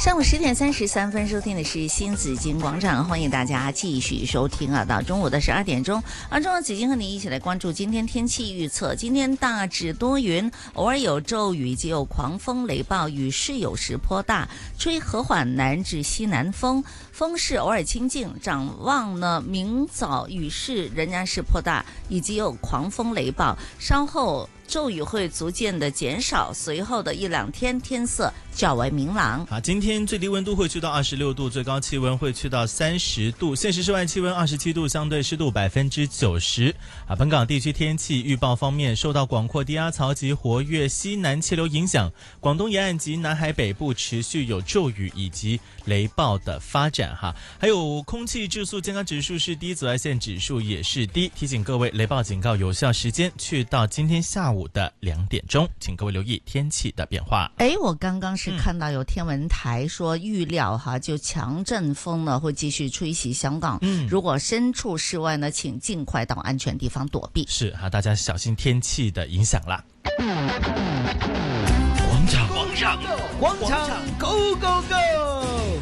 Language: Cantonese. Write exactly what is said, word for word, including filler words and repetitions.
上午十点三十三分，收听的是新紫金广场，欢迎大家继续收听啊！到中午的十二点钟，而中午紫金和你一起来关注今天天气预测。今天大致多云，偶尔有骤雨，及有狂风雷暴，雨势有时颇大，吹和缓南至西南风，风势偶尔清劲。展望呢，明早雨势仍然是颇大，以及有狂风雷暴，稍后骤雨会逐渐的减少，随后的一两天天色较为明朗。 好，今天最低温度会去到二十六度，最高气温会去到三十度，现实室外气温二十七度，相对湿度百分之九十。啊，本港地区天气预报方面，受到广阔低压槽及活跃西南气流影响，广东沿岸及南海北部持续有骤雨以及雷暴的发展哈。还有空气质素健康指数是低，紫外线指数也是低，提醒各位雷暴警告有效时间去到今天下午的两点钟，请各位留意天气的变化。 哎，我刚刚是看到有天文台说预料哈，就强阵风呢会继续吹袭香港。嗯，如果身处室外呢，请尽快到安全地方躲避。 是哈，大家小心天气的影响啦。 广场，广场，广场 ，Go Go Go！